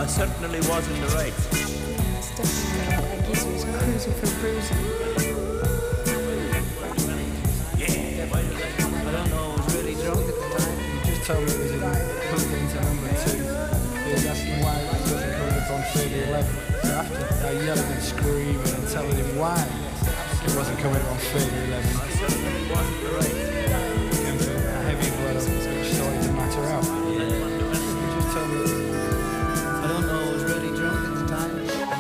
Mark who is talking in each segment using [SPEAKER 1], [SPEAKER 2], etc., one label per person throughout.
[SPEAKER 1] certainly was in the right.
[SPEAKER 2] It's definitely like he was cruising for bruising.
[SPEAKER 1] Yeah, I don't know, I was really drunk at the time.
[SPEAKER 3] He just told me it was in hooked into number 2. He was asking why it wasn't coming up on 30-11. So after I yelling and screaming and telling him why it wasn't coming up on 30-11,
[SPEAKER 1] I certainly wasn't the right.
[SPEAKER 3] a heavy blood which started to matter out. He just told me,
[SPEAKER 1] I don't know, I was really drunk at the time.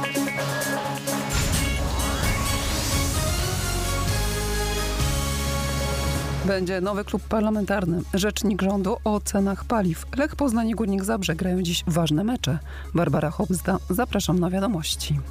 [SPEAKER 4] Będzie nowy klub parlamentarny. Rzecznik rządu o cenach paliw. Lech Poznań i Górnik Zabrze grają dziś ważne mecze. Barbara Hobzda, zapraszam na wiadomości.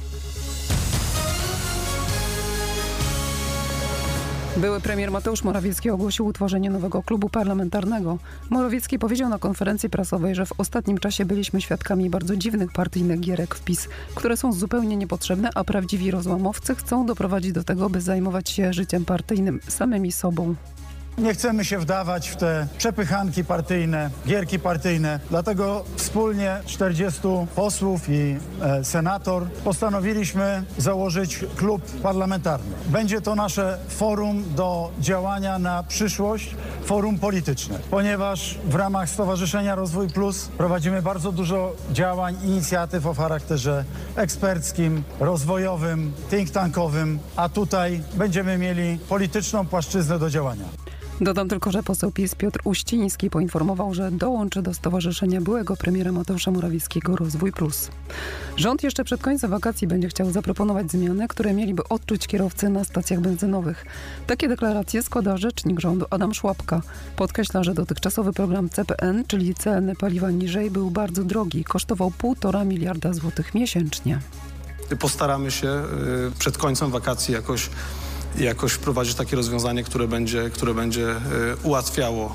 [SPEAKER 4] Były premier Mateusz Morawiecki ogłosił utworzenie nowego klubu parlamentarnego. Morawiecki powiedział na konferencji prasowej, że w ostatnim czasie byliśmy świadkami bardzo dziwnych partyjnych gierek w PiS, które są zupełnie niepotrzebne, a prawdziwi rozłamowcy chcą doprowadzić do tego, by zajmować się życiem partyjnym samymi sobą.
[SPEAKER 5] Nie chcemy się wdawać w te przepychanki partyjne, gierki partyjne. Dlatego wspólnie 40 posłów i senator postanowiliśmy założyć klub parlamentarny. Będzie to nasze forum do działania na przyszłość, forum polityczne. Ponieważ w ramach Stowarzyszenia Rozwój Plus prowadzimy bardzo dużo działań, inicjatyw o charakterze eksperckim, rozwojowym, think tankowym, a tutaj będziemy mieli polityczną płaszczyznę do działania.
[SPEAKER 4] Dodam tylko, że poseł PiS Piotr Uściński poinformował, że dołączy do stowarzyszenia byłego premiera Mateusza Morawieckiego Rozwój Plus. Rząd jeszcze przed końcem wakacji będzie chciał zaproponować zmiany, które mieliby odczuć kierowcy na stacjach benzynowych. Takie deklaracje składa rzecznik rządu Adam Szłapka. Podkreśla, że dotychczasowy program CPN, czyli ceny paliwa niżej, był bardzo drogi. Kosztował 1,5 miliarda złotych miesięcznie.
[SPEAKER 6] Postaramy się przed końcem wakacji jakoś wprowadzić takie rozwiązanie, które będzie ułatwiało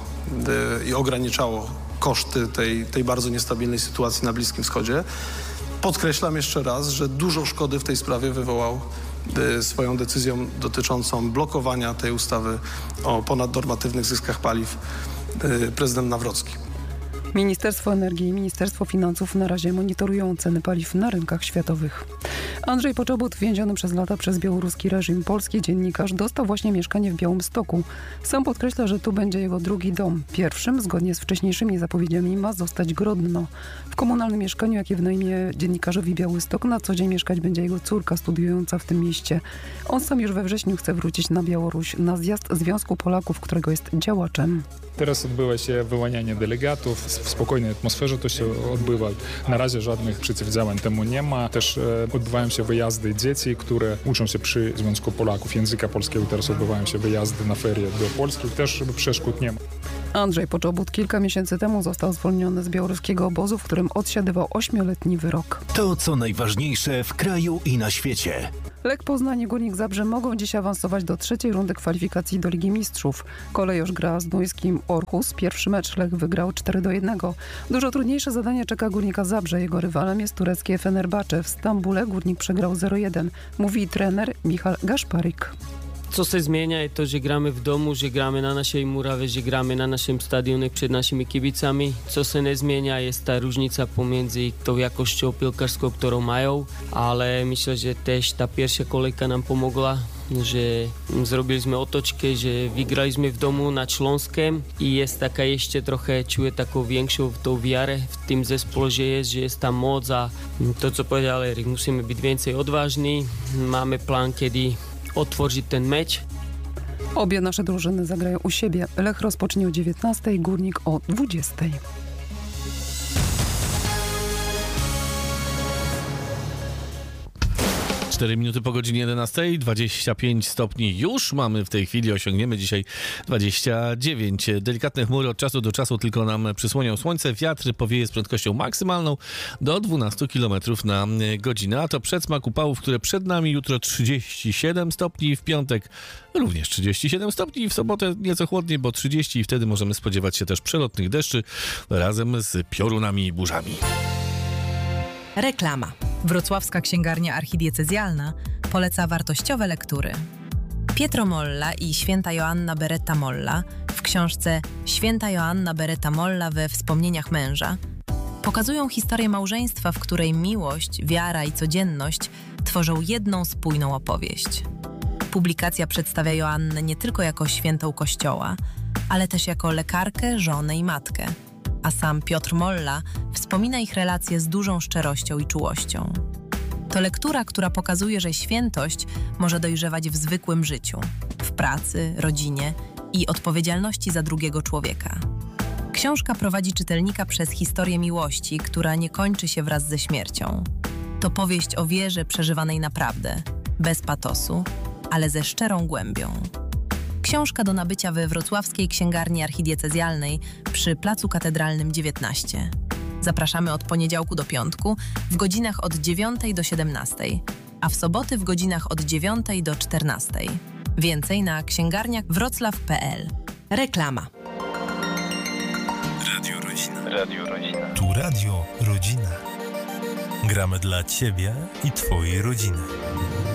[SPEAKER 6] i ograniczało koszty tej bardzo niestabilnej sytuacji na Bliskim Wschodzie. Podkreślam jeszcze raz, że dużo szkody w tej sprawie wywołał swoją decyzją dotyczącą blokowania tej ustawy o ponadnormatywnych zyskach paliw prezydent Nawrocki.
[SPEAKER 4] Ministerstwo Energii i Ministerstwo Finansów na razie monitorują ceny paliw na rynkach światowych. Andrzej Poczobut, więziony przez lata przez białoruski reżim, polski dziennikarz, dostał właśnie mieszkanie w Białymstoku. Sam podkreśla, że tu będzie jego drugi dom. Pierwszym, zgodnie z wcześniejszymi zapowiedziami, ma zostać Grodno. W komunalnym mieszkaniu, jakie wynajmie dziennikarzowi Białystok, na co dzień mieszkać będzie jego córka studiująca w tym mieście. On sam już we wrześniu chce wrócić na Białoruś na zjazd Związku Polaków, którego jest działaczem.
[SPEAKER 7] Teraz odbywa się wyłanianie delegatów. W spokojnej atmosferze to się odbywa. Na razie żadnych przeciwdziałań temu nie ma. Też odbywają się wyjazdy dzieci, które uczą się przy Związku Polaków języka polskiego. Teraz odbywają się wyjazdy na ferie do Polski. Też przeszkód nie ma.
[SPEAKER 4] Andrzej Poczobut kilka miesięcy temu został zwolniony z białoruskiego obozu, w którym odsiadywał 8-letni wyrok.
[SPEAKER 8] To co najważniejsze w kraju i na świecie.
[SPEAKER 4] Lech Poznań i Górnik Zabrze mogą dziś awansować do trzeciej rundy kwalifikacji do Ligi Mistrzów. Kolejorz gra z duńskim Orhus. Pierwszy mecz Lech wygrał 4-1. Dużo trudniejsze zadanie czeka Górnika Zabrze. Jego rywalem jest tureckie Fenerbahce. W Stambule Górnik przegrał 0-1. Mówi trener Michal Gaszparik.
[SPEAKER 9] Co się zmienia jest to, że gramy w domu, że gramy na naszej murawie, że gramy na naszym stadionie przed naszymi kibicami. Co się nie zmienia jest ta różnica pomiędzy tą jakością piłkarską, którą mają, ale myślę, że też ta pierwsza kolejka nam pomogła, że zrobiliśmy otoczkę, że wygraliśmy w domu nad Śląskiem i jest taka jeszcze trochę, czuję taką większą tą wiarę w tym zespole, że jest ta moc, a to co powiedział Erik, musimy być więcej odważni, mamy plan, kiedy otworzyć ten mecz.
[SPEAKER 4] Obie nasze drużyny zagrają u siebie. Lech rozpocznie o 19:00, Górnik o 20:00.
[SPEAKER 10] 4 minuty po godzinie 11, 25 stopni już mamy w tej chwili, osiągniemy dzisiaj 29. Delikatne chmury od czasu do czasu tylko nam przysłonią słońce, wiatr powieje z prędkością maksymalną do 12 km na godzinę, a to przedsmak upałów, które przed nami. Jutro 37 stopni, w piątek również 37 stopni, w sobotę nieco chłodniej, bo 30 i wtedy możemy spodziewać się też przelotnych deszczy razem z piorunami i burzami.
[SPEAKER 11] Reklama. Wrocławska Księgarnia Archidiecezjalna poleca wartościowe lektury. Pietro Molla i święta Joanna Beretta Molla w książce Święta Joanna Beretta Molla we wspomnieniach męża Pokazują historię małżeństwa, w której miłość, wiara i codzienność tworzą jedną spójną opowieść. Publikacja przedstawia Joannę nie tylko jako świętą Kościoła, ale też jako lekarkę, żonę i matkę. A sam Piotr Molla wspomina ich relacje z dużą szczerością i czułością. To lektura, która pokazuje, że świętość może dojrzewać w zwykłym życiu, w pracy, rodzinie i odpowiedzialności za drugiego człowieka. Książka prowadzi czytelnika przez historię miłości, która nie kończy się wraz ze śmiercią. To powieść o wierze przeżywanej naprawdę, bez patosu, ale ze szczerą głębią. Książka do nabycia we wrocławskiej księgarni archidiecezjalnej przy Placu Katedralnym 19. Zapraszamy od poniedziałku do piątku w godzinach od 9 do 17, a w soboty w godzinach od 9 do 14. Więcej na księgarniachwroclaw.pl. Reklama.
[SPEAKER 12] Radio Rodzina. Radio Rodzina. Tu Radio Rodzina. Gramy dla Ciebie i Twojej rodziny.